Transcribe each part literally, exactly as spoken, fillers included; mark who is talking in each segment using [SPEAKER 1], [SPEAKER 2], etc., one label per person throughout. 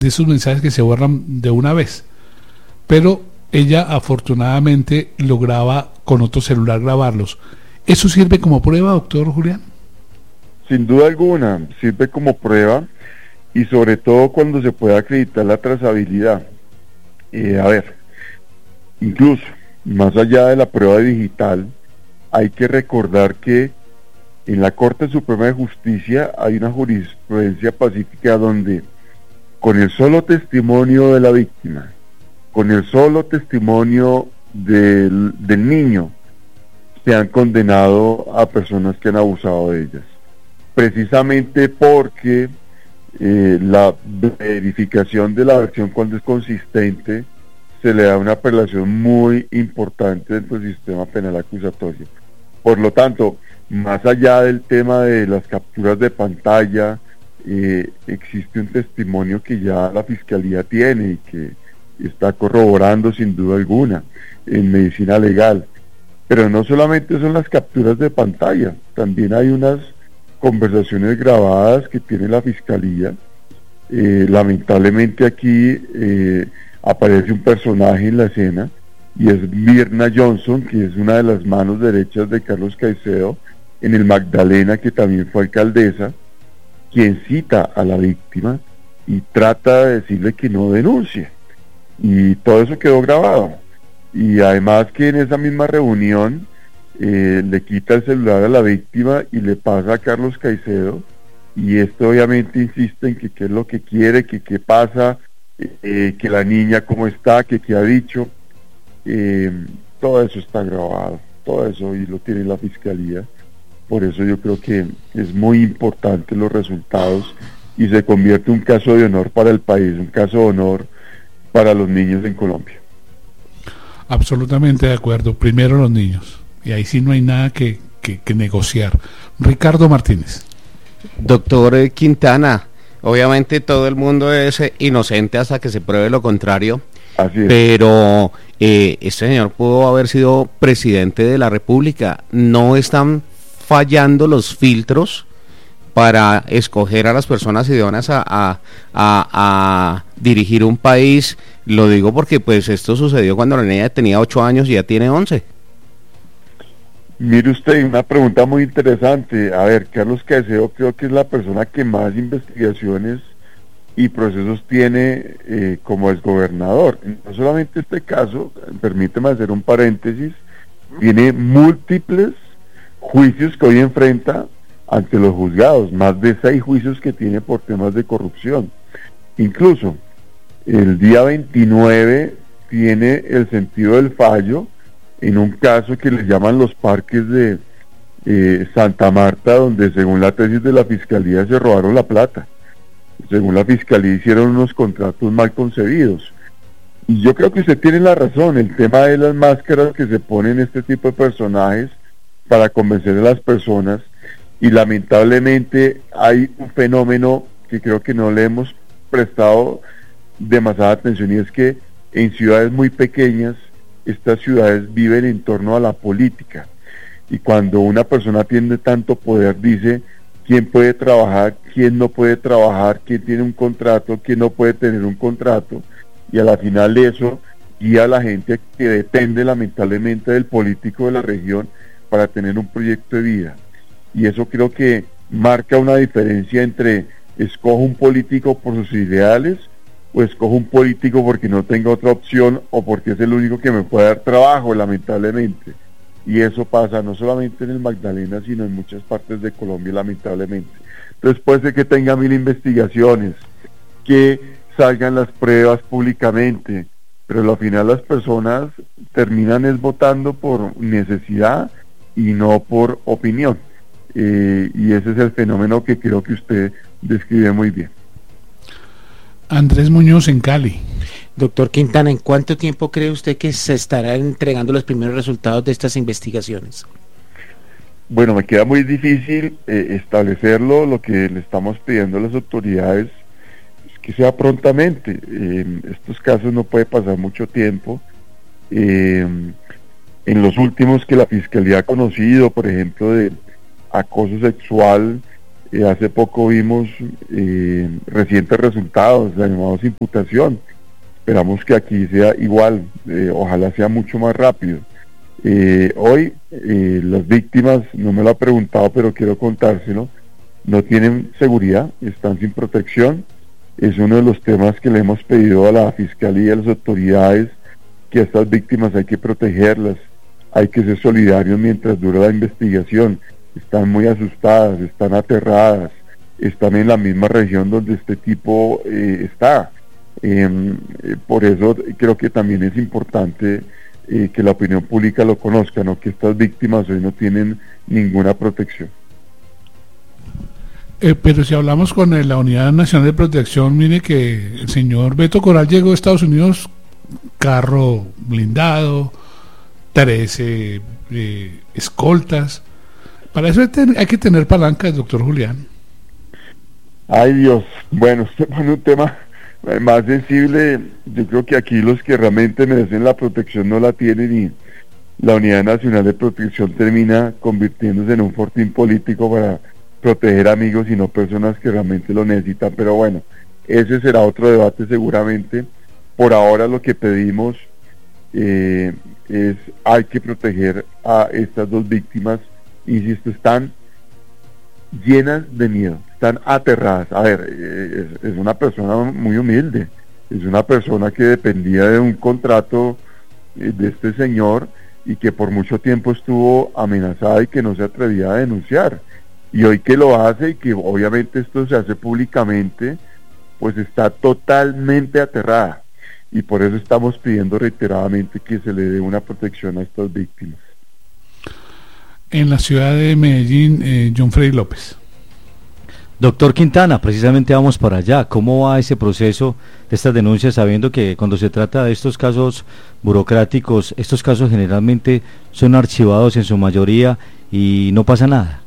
[SPEAKER 1] de esos mensajes que se borran de una vez. Pero ella afortunadamente lograba con otro celular grabarlos. ¿Eso sirve como prueba, doctor Julián?
[SPEAKER 2] Sin duda alguna, sirve como prueba y sobre todo cuando se pueda acreditar la trazabilidad. Eh, a ver, incluso más allá de la prueba digital, hay que recordar que en la Corte Suprema de Justicia hay una jurisprudencia pacífica donde con el solo testimonio de la víctima, con el solo testimonio del, del niño, se han condenado a personas que han abusado de ellas, precisamente porque eh, la verificación de la versión cuando es consistente se le da una apelación muy importante dentro del sistema penal acusatorio. Por lo tanto, más allá del tema de las capturas de pantalla, eh, existe un testimonio que ya la Fiscalía tiene y que está corroborando sin duda alguna en medicina legal. Pero no solamente son las capturas de pantalla, también hay unas conversaciones grabadas que tiene la Fiscalía. Eh, lamentablemente aquí eh, aparece un personaje en la escena y es Mirna Johnson, que es una de las manos derechas de Carlos Caicedo en el Magdalena, que también fue alcaldesa, quien cita a la víctima y trata de decirle que no denuncie, y todo eso quedó grabado. Y además que en esa misma reunión eh, le quita el celular a la víctima y le pasa a Carlos Caicedo, y esto obviamente insiste en que qué es lo que quiere, que qué pasa, eh, que la niña cómo está, que qué ha dicho. Eh, todo eso está grabado, todo eso, y lo tiene la Fiscalía. Por eso yo creo que es muy importante los resultados y se convierte en un caso de honor para el país, un caso de honor para los niños en Colombia.
[SPEAKER 1] Absolutamente de acuerdo. Primero los niños, y ahí sí no hay nada que, que, que negociar. Ricardo Martínez.
[SPEAKER 3] Doctor Quintana, obviamente todo el mundo es inocente hasta que se pruebe lo contrario.
[SPEAKER 2] Así es.
[SPEAKER 3] Pero eh, este señor pudo haber sido presidente de la República. No están fallando los filtros para escoger a las personas idóneas a, a, a, a dirigir un país. Lo digo porque pues esto sucedió cuando la niña tenía ocho años y ya tiene once.
[SPEAKER 2] Mire usted, una pregunta muy interesante. A ver, Carlos Caicedo creo que es la persona que más investigaciones y procesos tiene eh, como exgobernador. No solamente este caso, permíteme hacer un paréntesis, tiene múltiples juicios que hoy enfrenta ante los juzgados, más de seis juicios que tiene por temas de corrupción. Incluso el día veintinueve tiene el sentido del fallo en un caso que le llaman los parques de eh, Santa Marta, donde según la tesis de la Fiscalía se robaron la plata. Según la Fiscalía hicieron unos contratos mal concebidos. Y yo creo que usted tiene la razón, el tema de las máscaras que se ponen este tipo de personajes para convencer a las personas, y lamentablemente hay un fenómeno que creo que no le hemos prestado demasiada atención, y es que en ciudades muy pequeñas estas ciudades viven en torno a la política, y cuando una persona tiene tanto poder dice quién puede trabajar, quién no puede trabajar, quién tiene un contrato, quién no puede tener un contrato, y a la final eso guía a la gente que depende lamentablemente del político de la región para tener un proyecto de vida. Y eso creo que marca una diferencia entre escojo un político por sus ideales o escojo un político porque no tengo otra opción o porque es el único que me puede dar trabajo, lamentablemente. Y eso pasa no solamente en el Magdalena, sino en muchas partes de Colombia, lamentablemente. Entonces puede ser que tenga mil investigaciones, que salgan las pruebas públicamente, pero al final las personas terminan es votando por necesidad y no por opinión. Eh, y ese es el fenómeno que creo que usted describe muy bien.
[SPEAKER 1] Andrés Muñoz en Cali.
[SPEAKER 4] Doctor Quintana, ¿en cuánto tiempo cree usted que se estarán entregando los primeros resultados de estas investigaciones?
[SPEAKER 2] Bueno, me queda muy difícil eh, establecerlo. Lo que le estamos pidiendo a las autoridades es que sea prontamente. Eh, en estos casos no puede pasar mucho tiempo. Eh, en los últimos que la Fiscalía ha conocido, por ejemplo, de acoso sexual Eh, hace poco vimos eh, recientes resultados, la llamada imputación. Esperamos que aquí sea igual, eh, ojalá sea mucho más rápido. Eh, hoy eh, las víctimas, no me lo ha preguntado, pero quiero contárselo, no tienen seguridad, están sin protección. Es uno de los temas que le hemos pedido a la Fiscalía y a las autoridades, que a estas víctimas hay que protegerlas, hay que ser solidarios mientras dura la investigación. Están muy asustadas, están aterradas, están en la misma región donde este tipo eh, está. Eh, eh, por eso creo que también es importante eh, que la opinión pública lo conozca, ¿no? Que estas víctimas hoy no tienen ninguna protección.
[SPEAKER 1] Eh, pero si hablamos con eh, la Unidad Nacional de Protección, mire que el señor Beto Coral llegó a Estados Unidos, carro blindado, trece eh, escoltas. Para eso hay, ten, hay que tener palancas, doctor Julián.
[SPEAKER 2] Ay Dios, bueno, usted pone un tema más sensible. Yo creo que aquí los que realmente merecen la protección no la tienen, y la Unidad Nacional de Protección termina convirtiéndose en un fortín político para proteger amigos y no personas que realmente lo necesitan. Pero bueno, ese será otro debate seguramente. Por ahora lo que pedimos eh, es, hay que proteger a estas dos víctimas. Insisto, están llenas de miedo, están aterradas. A ver, es, es una persona muy humilde, es una persona que dependía de un contrato eh, de este señor, y que por mucho tiempo estuvo amenazada y que no se atrevía a denunciar. Y hoy que lo hace, y que obviamente esto se hace públicamente, pues está totalmente aterrada. Y por eso estamos pidiendo reiteradamente que se le dé una protección a estas víctimas.
[SPEAKER 1] En la ciudad de Medellín, eh, John Freddy López.
[SPEAKER 5] Doctor Quintana, precisamente vamos para allá. ¿Cómo va ese proceso de estas denuncias, sabiendo que cuando se trata de estos casos burocráticos, estos casos generalmente son archivados en su mayoría y no pasa nada?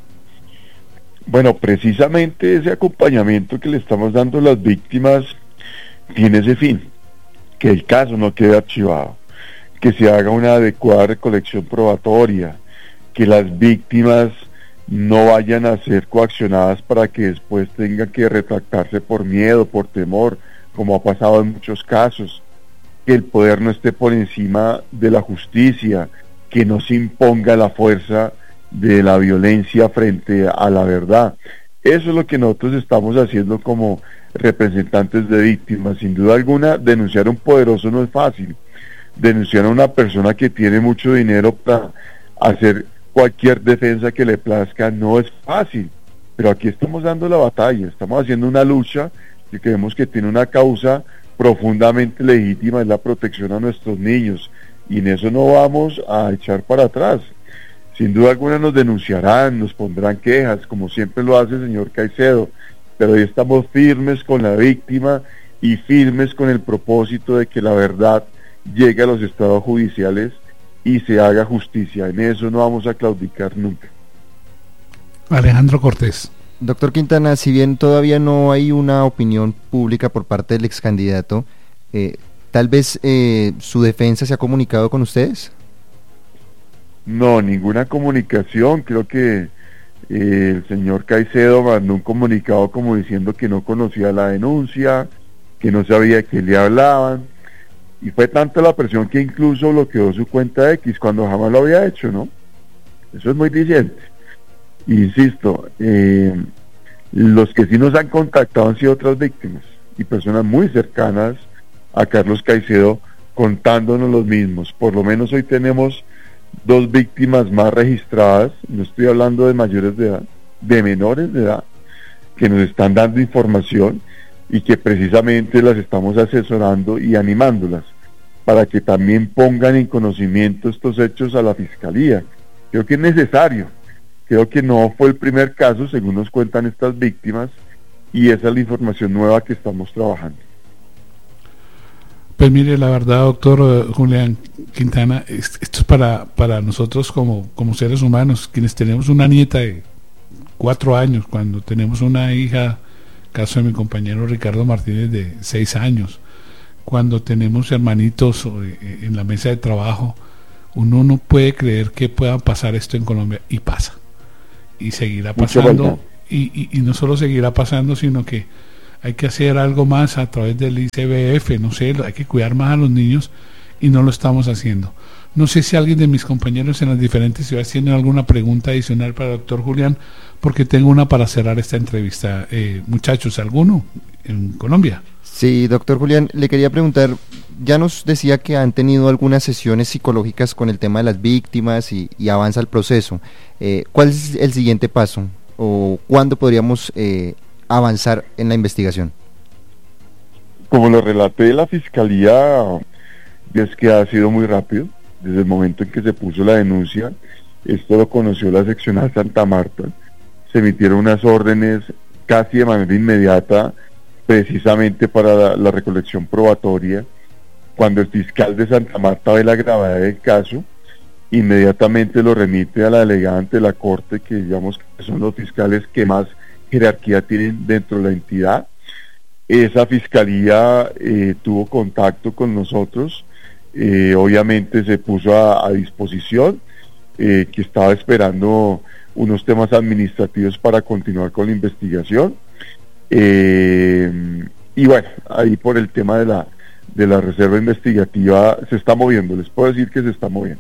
[SPEAKER 2] Bueno, precisamente ese acompañamiento que le estamos dando a las víctimas tiene ese fin, que el caso no quede archivado, que se haga una adecuada recolección probatoria, que las víctimas no vayan a ser coaccionadas para que después tengan que retractarse por miedo, por temor, como ha pasado en muchos casos, que el poder no esté por encima de la justicia, que no se imponga la fuerza de la violencia frente a la verdad. Eso es lo que nosotros estamos haciendo como representantes de víctimas. Sin duda alguna, denunciar a un poderoso no es fácil. Denunciar a una persona que tiene mucho dinero para hacer cualquier defensa que le plazca no es fácil. Pero aquí estamos dando la batalla, estamos haciendo una lucha que creemos que tiene una causa profundamente legítima, es la protección a nuestros niños, y en eso no vamos a echar para atrás. Sin duda alguna nos denunciarán, nos pondrán quejas, como siempre lo hace el señor Caicedo, pero hoy estamos firmes con la víctima y firmes con el propósito de que la verdad llegue a los estados judiciales y se haga justicia. En eso no vamos a claudicar nunca.
[SPEAKER 1] Alejandro Cortés.
[SPEAKER 6] Doctor Quintana, si bien todavía no hay una opinión pública por parte del ex candidato, eh, tal vez eh, su defensa se ha comunicado con ustedes.
[SPEAKER 2] No, ninguna comunicación. Creo que eh, el señor Caicedo mandó un comunicado como diciendo que no conocía la denuncia, que no sabía de qué le hablaban, y fue tanta la presión que incluso bloqueó su cuenta X cuando jamás lo había hecho, ¿no? Eso es muy diciente. Insisto, eh, los que sí nos han contactado han sido otras víctimas y personas muy cercanas a Carlos Caicedo contándonos los mismos. Por lo menos hoy tenemos dos víctimas más registradas, no estoy hablando de mayores de edad, de menores de edad, que nos están dando información y que precisamente las estamos asesorando y animándolas para que también pongan en conocimiento estos hechos a la Fiscalía. Creo que es necesario, creo que no fue el primer caso, según nos cuentan estas víctimas, y esa es la información nueva que estamos trabajando.
[SPEAKER 1] Pues mire, la verdad, doctor uh, Julián Quintana, es, esto es para, para nosotros como, como seres humanos, quienes tenemos una nieta de cuatro años, cuando tenemos una hija, caso de mi compañero Ricardo Martínez, de seis años, cuando tenemos hermanitos eh, en la mesa de trabajo, uno no puede creer que pueda pasar esto en Colombia, y pasa, y seguirá pasando, y, y, y no solo seguirá pasando, sino que hay que hacer algo más a través del I C B F, no sé, hay que cuidar más a los niños y no lo estamos haciendo. No sé si alguien de mis compañeros en las diferentes ciudades tiene alguna pregunta adicional para el doctor Julián, porque tengo una para cerrar esta entrevista. Eh, muchachos, ¿alguno en Colombia?
[SPEAKER 6] Sí, doctor Julián, le quería preguntar, ya nos decía que han tenido algunas sesiones psicológicas con el tema de las víctimas y, y avanza el proceso. Eh, ¿Cuál es el siguiente paso? ¿O cuándo podríamos eh, avanzar en la investigación?
[SPEAKER 2] Como lo relaté, la Fiscalía es que ha sido muy rápido. Desde el momento en que se puso la denuncia, esto lo conoció la seccional Santa Marta, se emitieron unas órdenes casi de manera inmediata, precisamente para la, la recolección probatoria. Cuando el fiscal de Santa Marta ve la gravedad del caso, inmediatamente lo remite a la delegada ante la Corte, que digamos que son los fiscales que más jerarquía tienen dentro de la entidad. Esa fiscalía eh, tuvo contacto con nosotros, eh, obviamente se puso a, a disposición, eh, que estaba esperando unos temas administrativos para continuar con la investigación, eh, y bueno, ahí por el tema de la de la reserva investigativa se está moviendo, les puedo decir que se está moviendo.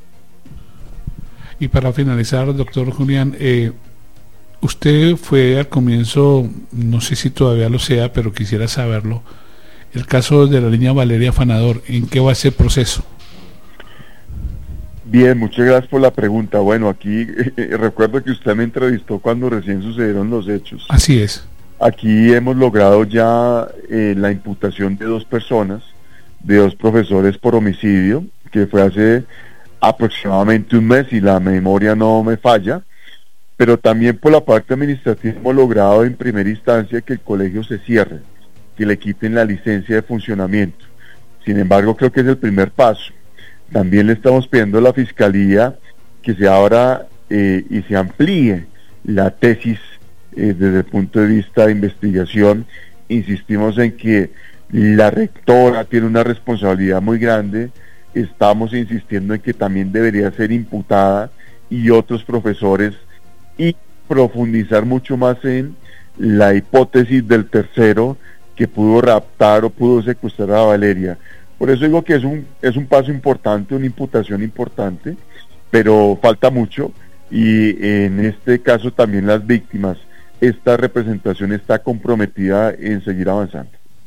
[SPEAKER 1] Y para finalizar, doctor Julián, eh, usted fue al comienzo, no sé si todavía lo sea, pero quisiera saberlo, el caso de la niña Valeria Fanador, ¿en qué va ese proceso?
[SPEAKER 2] Bien, muchas gracias por la pregunta. Bueno, aquí eh, recuerdo que usted me entrevistó cuando recién sucedieron los hechos.
[SPEAKER 1] Así es.
[SPEAKER 2] Aquí hemos logrado ya eh, la imputación de dos personas, de dos profesores por homicidio, que fue hace aproximadamente un mes, y la memoria no me falla, pero también por la parte administrativa hemos logrado en primera instancia que el colegio se cierre, que le quiten la licencia de funcionamiento. Sin embargo, creo que es el primer paso. También le estamos pidiendo a la Fiscalía que se abra eh, y se amplíe la tesis eh, desde el punto de vista de investigación. Insistimos en que la rectora tiene una responsabilidad muy grande, estamos insistiendo en que también debería ser imputada, y otros profesores, y profundizar mucho más en la hipótesis del tercero que pudo raptar o pudo secuestrar a Valeria. Por eso digo que es un, es un paso importante, una imputación importante, pero falta mucho, y en este caso también las víctimas. Esta representación está comprometida en seguir avanzando.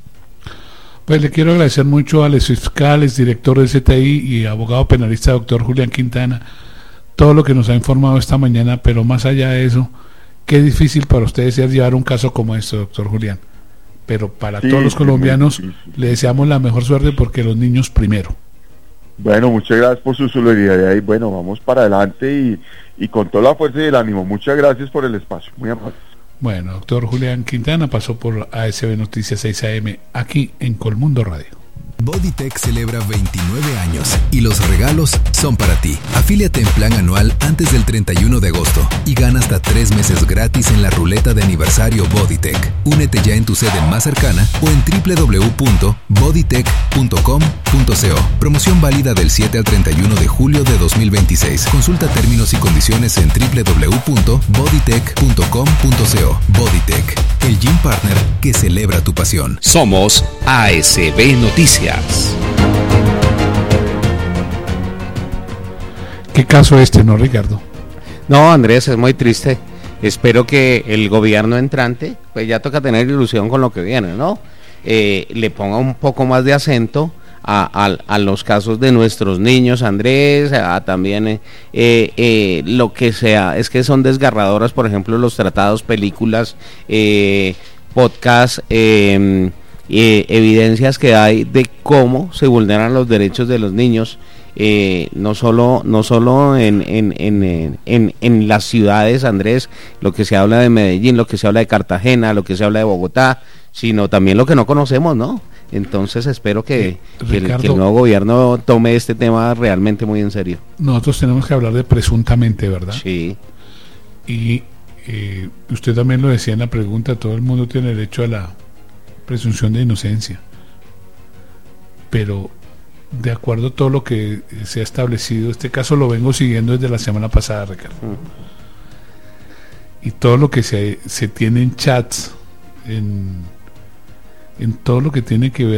[SPEAKER 1] Pues le quiero agradecer mucho al fiscal, director del C T I y abogado penalista doctor Julián Quintana, todo lo que nos ha informado esta mañana, pero más allá de eso, qué difícil para ustedes es llevar un caso como este, doctor Julián. Pero para sí, todos los colombianos sí, sí, sí. le deseamos la mejor suerte, porque los niños primero.
[SPEAKER 2] Bueno, muchas gracias por su solidaridad y bueno, vamos para adelante y, y con toda la fuerza y el ánimo. Muchas gracias por el espacio, muy amables.
[SPEAKER 1] Bueno, doctor Julián Quintana pasó por A S B Noticias seis A M aquí en Colmundo Radio.
[SPEAKER 7] Bodytech celebra veintinueve años y los regalos son para ti. Afíliate en plan anual antes del treinta y uno de agosto y gana hasta tres meses gratis en la ruleta de aniversario Bodytech. Únete ya en tu sede más cercana o en doble u doble u doble u punto bodytech punto com punto co. Promoción válida del siete al treinta y uno de julio de dos mil veintiséis. Consulta términos y condiciones en doble u doble u doble u punto bodytech punto com punto co. Bodytech, el gym partner que celebra tu pasión.
[SPEAKER 8] Somos A S B Noticias.
[SPEAKER 1] ¿Qué caso este, no, Ricardo?
[SPEAKER 3] No, Andrés, es muy triste. Espero que el gobierno entrante, pues ya toca tener ilusión con lo que viene, ¿no? Eh, le ponga un poco más de acento a, a, a los casos de nuestros niños, Andrés, a, a también eh, eh, lo que sea. Es que son desgarradoras, por ejemplo, los tratados, películas, eh, podcasts, eh, Eh, evidencias que hay de cómo se vulneran los derechos de los niños, eh, no solo no solo en, en, en, en, en las ciudades, Andrés, lo que se habla de Medellín, lo que se habla de Cartagena, lo que se habla de Bogotá, sino también lo que no conocemos, ¿no? Entonces espero que, eh, que, Ricardo, el, que el nuevo gobierno tome este tema realmente muy en serio.
[SPEAKER 1] Nosotros tenemos que hablar de presuntamente, ¿verdad?
[SPEAKER 3] Sí.
[SPEAKER 1] Y eh, usted también lo decía en la pregunta, todo el mundo tiene derecho a la presunción de inocencia, pero de acuerdo a todo lo que se ha establecido, este caso lo vengo siguiendo desde la semana pasada, Ricardo, y todo lo que se, se tiene en chats, en, en todo lo que tiene que ver